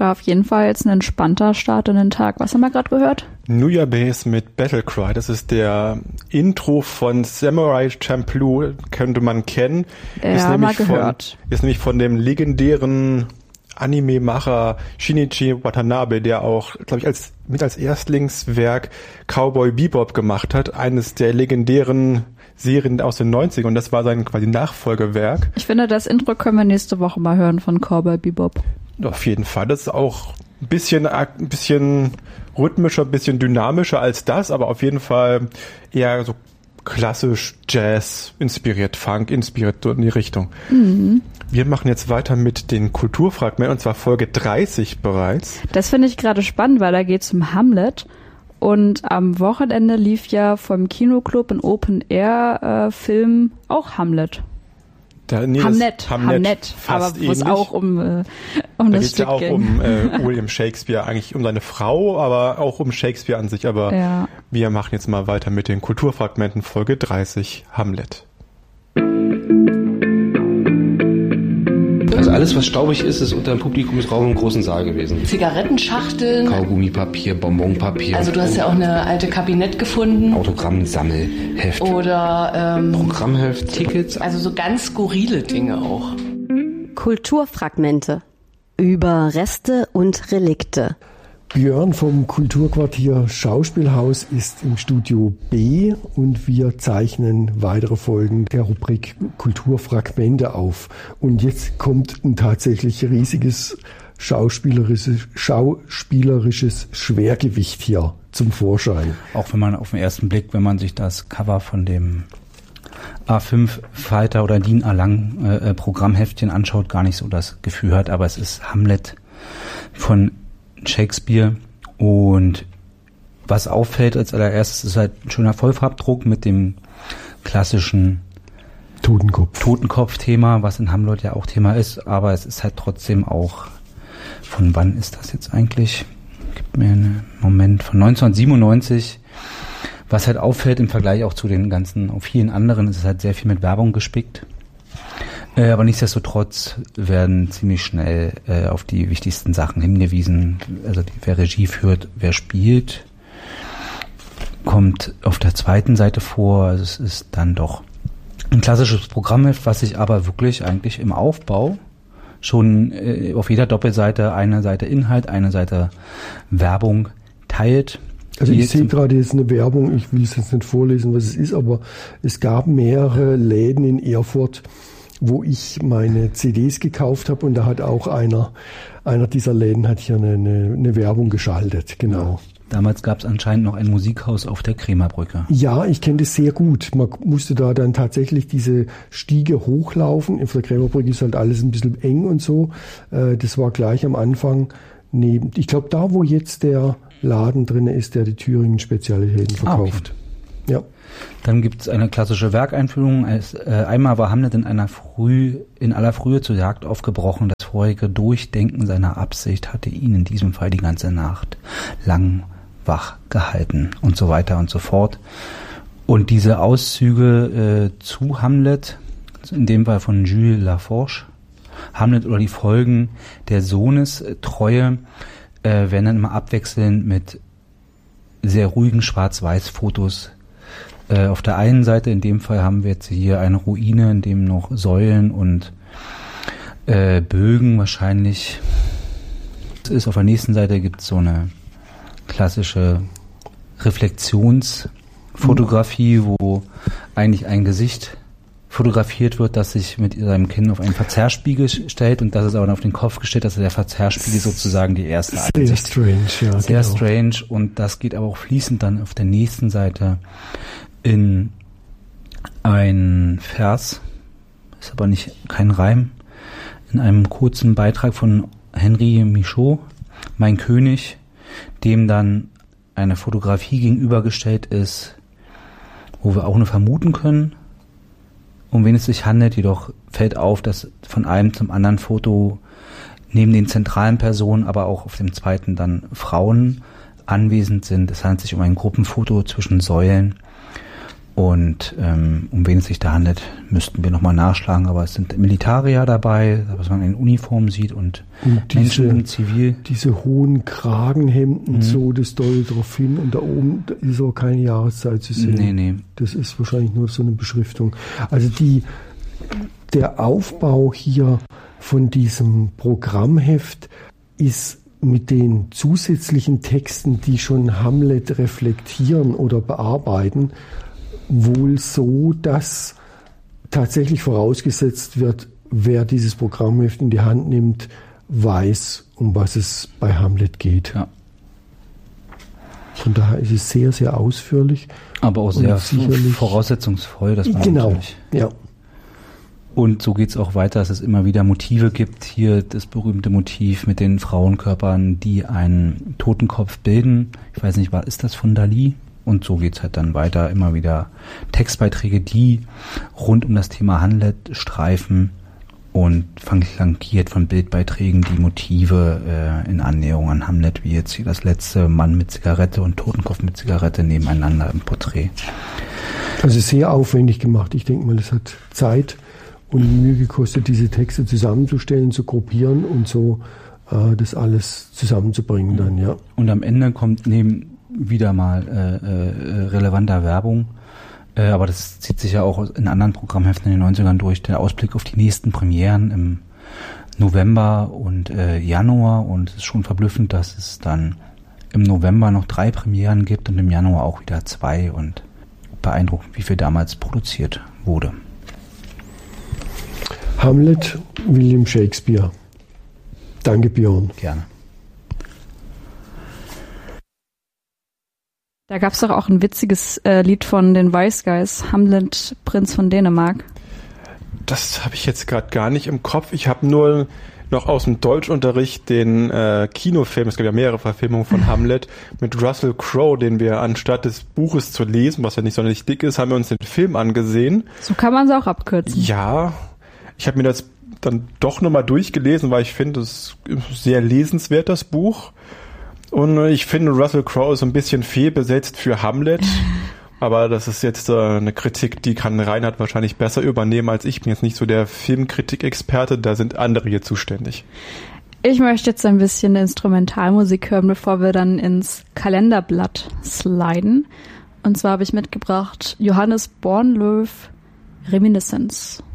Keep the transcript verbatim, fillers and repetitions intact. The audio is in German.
War auf jeden Fall jetzt ein entspannter Start in den Tag. Was haben wir gerade gehört? Nuya Base mit Battlecry. Das ist der Intro von Samurai Champloo, könnte man kennen. Ja, ist mal gehört. Von, ist nämlich von dem legendären Anime-Macher Shinichi Watanabe, der auch, glaube ich, als mit als Erstlingswerk Cowboy Bebop gemacht hat. Eines der legendären Serien aus den neunzigern, und das war sein quasi Nachfolgewerk. Ich finde, das Intro können wir nächste Woche mal hören von Cowboy Bebop. Auf jeden Fall. Das ist auch ein bisschen, ein bisschen rhythmischer, ein bisschen dynamischer als das, aber auf jeden Fall eher so klassisch Jazz inspiriert, Funk inspiriert, so in die Richtung. Mhm. Wir machen jetzt weiter mit den Kulturfragmenten, und zwar Folge dreißig bereits. Das finde ich gerade spannend, weil da geht es um Hamlet. Und am Wochenende lief ja vom Kinoclub ein Open-Air-Film auch Hamlet. Da, nee, Hamlet, Hamlet, Hamlet, aber wo es auch um, äh, um da das Stück ja auch ging. um äh, William Shakespeare, eigentlich um seine Frau, aber auch um Shakespeare an sich. Aber ja. Wir machen jetzt mal weiter mit den Kulturfragmenten, Folge dreißig, Hamlet. Also alles, was staubig ist, ist unter dem Publikumsraum im großen Saal gewesen. Zigarettenschachteln. Kaugummipapier, Bonbonpapier. Also du hast ja auch eine alte Kabinett gefunden. Autogrammsammelheft. Oder ähm, Programmheft, Tickets. Also so ganz skurrile Dinge auch. Kulturfragmente. Über Reste und Relikte. Björn vom Kulturquartier Schauspielhaus ist im Studio B und wir zeichnen weitere Folgen der Rubrik Kulturfragmente auf. Und jetzt kommt ein tatsächlich riesiges schauspielerisches, schauspielerisches Schwergewicht hier zum Vorschein. Auch wenn man auf den ersten Blick, wenn man sich das Cover von dem A fünf Fighter oder D I N A-Lang äh, Programmheftchen anschaut, gar nicht so das Gefühl hat, aber es ist Hamlet von Shakespeare, und was auffällt als allererstes ist halt ein schöner Vollfarbdruck mit dem klassischen Totenkopf. Totenkopf-Thema, was in Hamlet ja auch Thema ist, aber es ist halt trotzdem auch, von wann ist das jetzt eigentlich? Gib mir einen Moment, von neunzehnhundertsiebenundneunzig. Was halt auffällt im Vergleich auch zu den ganzen, auf vielen anderen, ist es halt sehr viel mit Werbung gespickt. Äh, aber nichtsdestotrotz werden ziemlich schnell äh, auf die wichtigsten Sachen hingewiesen. Also die, wer Regie führt, wer spielt, kommt auf der zweiten Seite vor. Also es ist dann doch ein klassisches Programmheft, was sich aber wirklich eigentlich im Aufbau schon äh, auf jeder Doppelseite eine Seite Inhalt, eine Seite Werbung teilt. Also ich sehe gerade jetzt eine Werbung, ich will es jetzt nicht vorlesen, was es ist, aber es gab mehrere Läden in Erfurt, wo ich meine C Ds gekauft habe, und da hat auch einer, einer dieser Läden hat hier eine, eine, eine Werbung geschaltet, genau. Damals gab es anscheinend noch ein Musikhaus auf der Krämerbrücke. Ja, ich kenne das sehr gut. Man musste da dann tatsächlich diese Stiege hochlaufen. Auf der Krämerbrücke ist halt alles ein bisschen eng und so. Das war gleich am Anfang neben, ich glaube da, wo jetzt der Laden drin ist, der die Thüringen Spezialitäten verkauft. Ah, okay. Ja. Dann gibt es eine klassische Werkeinführung. Es, äh, einmal war Hamlet in einer Früh, in aller Frühe zur Jagd aufgebrochen. Das vorherige Durchdenken seiner Absicht hatte ihn in diesem Fall die ganze Nacht lang wach gehalten und so weiter und so fort. Und diese Auszüge äh, zu Hamlet, in dem Fall von Jules Laforge, Hamlet oder die Folgen der Sohnestreue, äh, werden dann immer abwechselnd mit sehr ruhigen Schwarz-Weiß-Fotos. Äh, auf der einen Seite, in dem Fall haben wir jetzt hier eine Ruine, in dem noch Säulen und äh, Bögen wahrscheinlich ist. Auf der nächsten Seite gibt es so eine klassische Reflexionsfotografie, wo eigentlich ein Gesicht fotografiert wird, das sich mit seinem Kinn auf einen Verzerrspiegel stellt, und das ist aber auf den Kopf gestellt, dass der Verzerrspiegel sozusagen die erste Sehr Ansicht. strange, ja. Sehr genau. strange, und das geht aber auch fließend dann auf der nächsten Seite in ein Vers, ist aber nicht kein Reim, in einem kurzen Beitrag von Henri Michaud, Mein König, dem dann eine Fotografie gegenübergestellt ist, wo wir auch nur vermuten können, um wen es sich handelt. Jedoch fällt auf, dass von einem zum anderen Foto neben den zentralen Personen, aber auch auf dem zweiten dann Frauen anwesend sind. Es handelt sich um ein Gruppenfoto zwischen Säulen Und ähm, um wen es sich da handelt, müssten wir nochmal nachschlagen, aber es sind Militarier dabei, was man in Uniform sieht und, und diese, Menschen im Zivil. Diese hohen Kragenhemden, mhm. so, das deutet darauf hin und da oben ist auch keine Jahreszeit zu sehen. Nee, nee. Das ist wahrscheinlich nur so eine Beschriftung. Also die, der Aufbau hier von diesem Programmheft ist mit den zusätzlichen Texten, die schon Hamlet reflektieren oder bearbeiten, wohl so, dass tatsächlich vorausgesetzt wird, wer dieses Programmheft in die Hand nimmt, weiß, um was es bei Hamlet geht. Ja. Von daher ist es sehr, sehr ausführlich. Aber auch sehr voraussetzungsvoll, dass man genau, natürlich. Ja. Und so geht's auch weiter, dass es immer wieder Motive gibt. Hier das berühmte Motiv mit den Frauenkörpern, die einen Totenkopf bilden. Ich weiß nicht, war ist das von Dali? Und so geht's halt dann weiter. Immer wieder Textbeiträge, die rund um das Thema Hamlet streifen und flankiert von Bildbeiträgen, die Motive äh, in Annäherung an Hamlet, wie jetzt hier das letzte Mann mit Zigarette und Totenkopf mit Zigarette nebeneinander im Porträt. Also sehr aufwendig gemacht. Ich denke mal, es hat Zeit und Mühe gekostet, diese Texte zusammenzustellen, zu gruppieren und so äh, das alles zusammenzubringen dann, ja. Und am Ende kommt neben wieder mal äh, äh, relevanter Werbung, äh, aber das zieht sich ja auch in anderen Programmheften in den neunzigern durch, der Ausblick auf die nächsten Premieren im November und äh, Januar, und es ist schon verblüffend, dass es dann im November noch drei Premieren gibt und im Januar auch wieder zwei, und beeindruckend, wie viel damals produziert wurde. Hamlet, William Shakespeare. Danke, Björn. Gerne. Da gab es doch auch ein witziges äh, Lied von den Wise Guys, Hamlet, Prinz von Dänemark. Das habe ich jetzt gerade gar nicht im Kopf. Ich habe nur noch aus dem Deutschunterricht den äh, Kinofilm, es gibt ja mehrere Verfilmungen von Hamlet, mit Russell Crowe, den wir anstatt des Buches zu lesen, was ja nicht sonderlich dick ist, haben wir uns den Film angesehen. So kann man es auch abkürzen. Ja, ich habe mir das dann doch nochmal durchgelesen, weil ich finde, es ist sehr lesenswert, das Buch. Und ich finde, Russell Crowe ist ein bisschen fehlbesetzt für Hamlet. Aber das ist jetzt äh, eine Kritik, die kann Reinhard wahrscheinlich besser übernehmen als ich. Ich bin jetzt nicht so der Filmkritik-Experte, da sind andere hier zuständig. Ich möchte jetzt ein bisschen Instrumentalmusik hören, bevor wir dann ins Kalenderblatt sliden. Und zwar habe ich mitgebracht Johannes Bornlöw, Reminiscence.